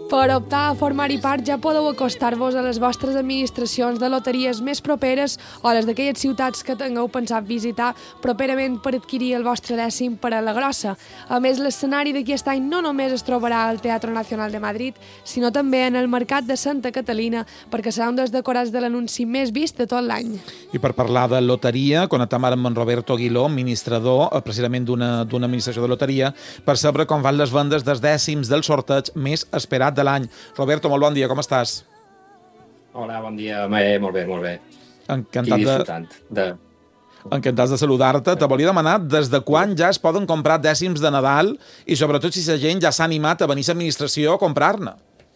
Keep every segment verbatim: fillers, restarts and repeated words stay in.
Per optar a formar-hi part ja podeu acostar-vos a les vostres administracions de loteries més properes o les d'aquelles ciutats que tingueu pensat visitar properament per adquirir el vostre dècim per a la grossa. A més, l'escenari d'aquest any no només es trobarà al Teatro Nacional de Madrid, sinó també en el Mercat de Santa Catalina, perquè serà un dels decorats de l'anunci més vist de tot l'any. I per parlar de loteria, connectem ara amb en Roberto Aguiló, administrador precisament d'una d'una administració de loteria, per saber com van les vendes dels dècims del sorteig més esperat de l'any. Roberto, molt bon dia, com estàs? Hola, bon dia. Bé, molt bé, molt bé. Encantat de... de... Encantats de saludar-te. Te volia demanar des de quan ja es poden comprar dècims de Nadal i sobretot si la gent ja s'ha animat a venir a l'administració a comprar-ne.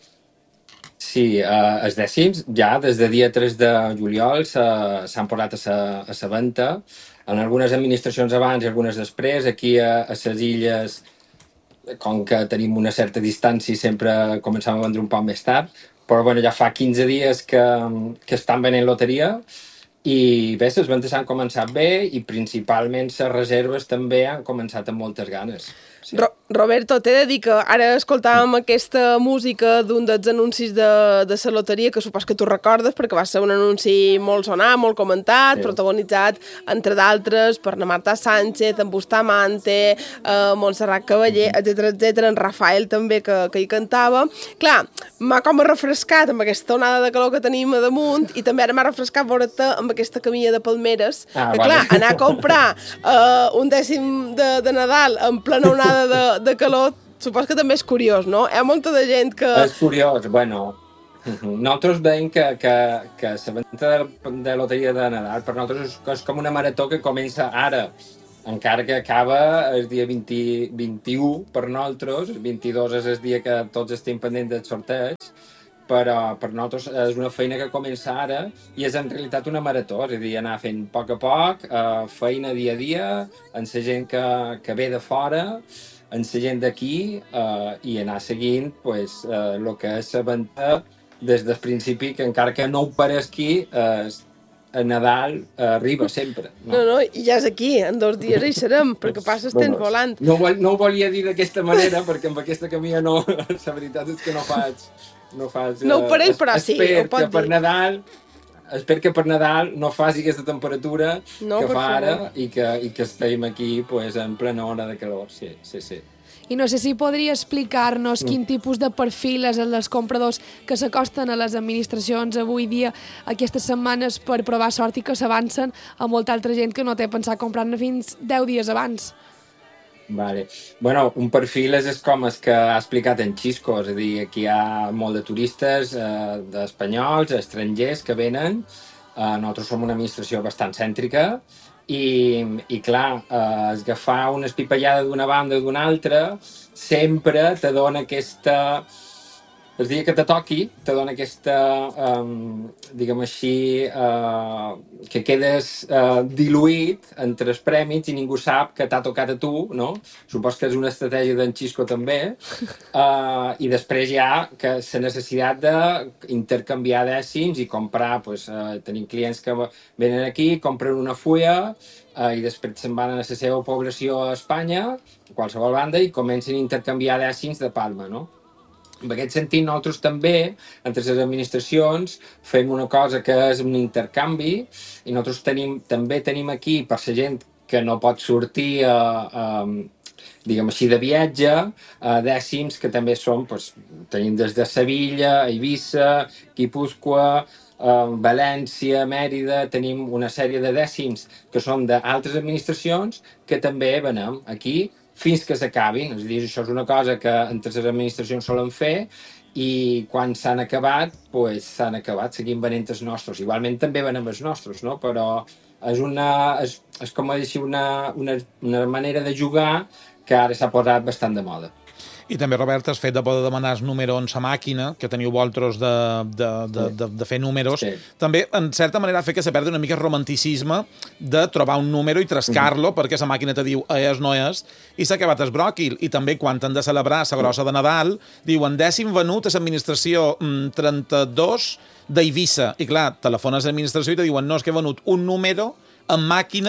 Sí, eh, els dècims ja des de dia tres de juliol s'han posat a la venda. En algunes administracions abans i algunes després. Aquí a, a les illes, com que tenim una certa distància, sempre començam a vendre un poc més tard, però bueno, ja fa quinze dies que, que estan venent loteria i bé, les vendes han començat bé i principalment les reserves també han començat amb moltes ganes. Sí. Ro Roberto, t'he de dir que ara escoltàvem aquesta música d'un dels anuncis de, de la loteria, que supos que tu recordes, perquè va ser un anunci molt sonat, molt comentat, sí. Protagonitzat, entre d'altres, per na Marta Sánchez, en Bustamante, eh, Montserrat Cavaller, etcètera, etcètera, en Rafael també, que, que hi cantava. Clar, m'ha com refrescat amb aquesta onada de calor que tenim a damunt, i també ara m'ha refrescat veure-te amb aquesta camilla de palmeres, ah, que vale. Clar, anar a comprar eh, un dècim de, de Nadal en plena onada De, de calor, supos que també és curiós, no? Hi ha molta de gent que... És curiós, bueno, nosaltres veiem que, que, que la venda de, de loteria de Nadal per nosaltres és, és com una marató que comença ara, encara que acaba el dia vint, vint-i-u per nosaltres, el vint-i-dos és el dia que tots estem pendents del sorteig, però per nosaltres és una feina que comença ara i és en realitat una marató, és a dir, anar fent a poc a poc, eh, feina dia a dia, amb la gent que, que ve de fora, amb la gent d'aquí, eh, i anar seguint pues, eh, el que és la venda des del principi, que encara que no ho pareixi, eh, a Nadal eh, arriba sempre. No? no, no, i ja és aquí, en dos dies hi serem, perquè passes temps bueno, volant. No, no ho volia dir d'aquesta manera, perquè amb aquesta camilla no, la veritat és que no faig... No, fas, no ho pareix, però sí, ho pot que per dir. Nadal, espero que per Nadal no faci aquesta temperatura no, que fa favor. ara i que, i que estem aquí pues, en plena hora de calor. Sí, sí, sí. I no sé si podria explicar-nos quin tipus de perfil és el dels compradors que s'acosten a les administracions avui dia, aquestes setmanes, per provar sort i que s'avancen a molta altra gent que no té pensat comprar-ne fins deu dies abans. Vale. Bueno, un perfil és, és com el que ha explicat en Xisco, és a dir, aquí hi ha molt de turistes, eh, d'espanyols, estrangers que venen. Eh, nosaltres som una administració bastant cèntrica i, i clar, eh, agafar una espipallada d'una banda o d'una altra sempre te dona aquesta... El dia que te toqui, te dona aquesta, um, diguem així, uh, que quedes uh, diluït entre els prèmits i ningú sap que t'ha tocat a tu, no? Supos que és una estratègia d'en Xisco també. Uh, I després hi ha que la necessitat d'intercanviar dècims i comprar, pues, uh, tenim clients que venen aquí, compren una fulla uh, i després se'n van a la seva població a Espanya, a qualsevol banda, i comencen a intercanviar dècims de Palma, no? En aquest sentit, nosaltres també, entre les administracions, fem una cosa que és un intercanvi i nosaltres tenim, també tenim aquí, per la gent que no pot sortir a, a, diguem així, de viatge, a dècims que també són, doncs, tenim des de Sevilla, Eivissa, Guipúscoa, a València, Mèrida, tenim una sèrie de dècims que són d'altres administracions que també venem aquí, fins que s'acabin. És a dir, això és una cosa que entre les administracions solen fer i quan s'han acabat, pues, s'han acabat, seguim venent els nostres. Igualment també venem els nostres, no? Però és, una, és, és com a dir, una, una, una manera de jugar que ara s'ha posat bastant de moda. I també, Robert, has fet de poder demanar el número en sa màquina, que teniu vosaltres de, de, de, de, de fer números. Sí. També, en certa manera, fer que se perdi una mica el romanticisme de trobar un número i trascar-lo, mm-hmm. perquè sa màquina te diu és, no és, i s'ha acabat el bròquil. I també, quan han de celebrar la grossa de Nadal, diuen dècim venut a l'administració trenta-dos d'Eivissa. I clar, telefones a l'administració i te diuen no, és que he venut un número en màquina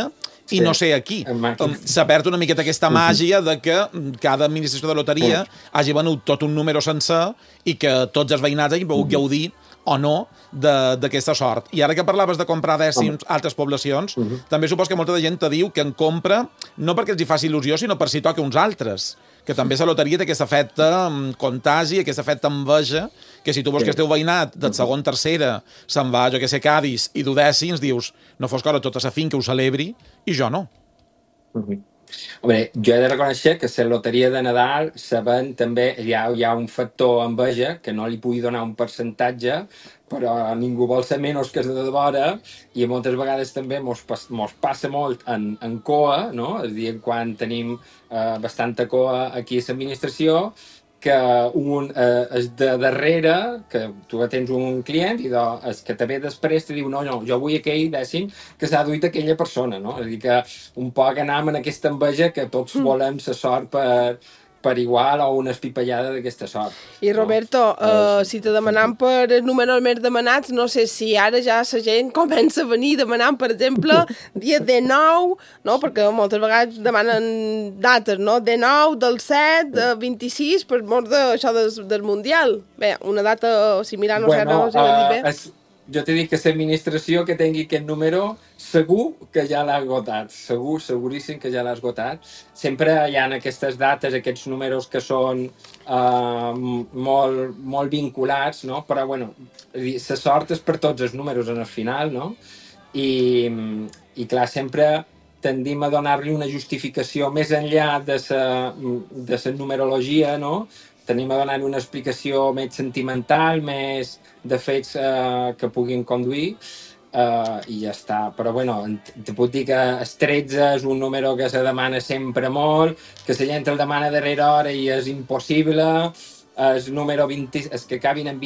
i no sé aquí. S'ha perdut una miqueta aquesta màgia de que cada administració de loteria hagi venut tot un número sencer i que tots els veïnats hagin pogut gaudir o no d'aquesta sort. I ara que parlaves de comprar dècims a altres poblacions, uh -huh. també supos que molta gent te diu que en compra no perquè els hi faci il·lusió, sinó per si toca uns altres. Que també la loteria té aquest efecte contagi, aquest efecte enveja, que si tu vols que esteu veïnat de segon, tercera, se'n va, jo que sé, Cádiz, i du dècims, dius, no fos que ara tota la finca ho celebri, i jo no. Uh -huh. Home, jo he de reconèixer que la loteria de Nadal sabent també hi ha, hi ha un factor enveja que no li pugui donar un percentatge, però ningú vol ser menys que de vora i moltes vegades també mos, mos passa molt en, en C O A, no? És a dir, quan tenim eh, bastanta C O A aquí a l'administració, que un eh, és de darrere, que tu tens un client i de, és que te ve després te diu no, no, jo vull aquell dècim que s'ha duit aquella persona, no? És a dir, que un poc anem en aquesta enveja que tots mm. volem la sort per, per igual o una espipallada d'aquesta sort. I Roberto, no? uh, si te demanam per els números més demanats, no sé si ara ja la gent comença a venir demanant, per exemple, dia dinou, no? Perquè moltes vegades demanen dates, no? dinou, del set, uh, vint-i-sis, per mort d'això del, del Mundial. Bé, una data similar, no bueno, sé, no sé uh, dir bé. Es, jo t'he dit que l'administració que tingui aquest número segur que ja l'ha esgotat, segur, seguríssim que ja l'ha esgotat. Sempre hi ha aquestes dates, aquests números que són uh, molt, molt vinculats, no? Però, bueno, la sort és per tots els números en el final, no? I, i clar, sempre tendim a donar-li una justificació més enllà de la de la numerologia, no? Tenim a donar una explicació més sentimental, més de fets eh, que puguin conduir, eh, i ja està. Però, bueno, te puc dir que el tretze és un número que se demana sempre molt, que la gent el demana a darrera hora i és impossible, el número vint, és que acabin en